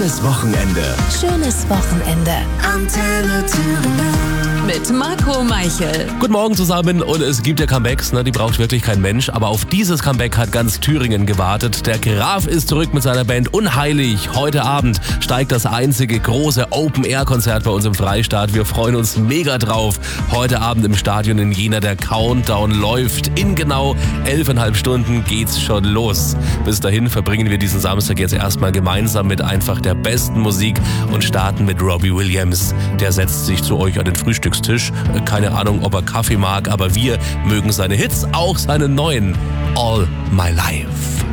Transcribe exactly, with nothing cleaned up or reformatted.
Schönes Wochenende. Schönes Wochenende. Antenne Thüringen. Mit Marco Meichel. Guten Morgen zusammen und es gibt ja Comebacks, ne? Die braucht wirklich kein Mensch, aber auf dieses Comeback hat ganz Thüringen gewartet. Der Graf ist zurück mit seiner Band Unheilig. Heute Abend steigt das einzige große Open-Air-Konzert bei uns im Freistaat. Wir freuen uns mega drauf. Heute Abend im Stadion in Jena, der Countdown läuft. In genau elfeinhalb Stunden geht's schon los. Bis dahin verbringen wir diesen Samstag jetzt erstmal gemeinsam mit einfach der besten Musik und starten mit Robbie Williams. Der setzt sich zu euch an den Frühstückstisch. Keine Ahnung, ob er Kaffee mag, aber wir mögen seine Hits, auch seine neuen All My Life.